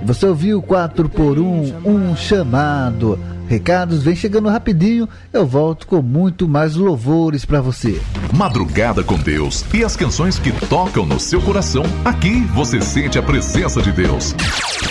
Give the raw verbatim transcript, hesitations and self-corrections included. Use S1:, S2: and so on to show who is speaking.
S1: Você ouviu quatro por um, um chamado. Recados, vem chegando rapidinho, eu volto com muito mais louvores para você.
S2: Madrugada com Deus e as canções que tocam no seu coração. Aqui você sente a presença de Deus.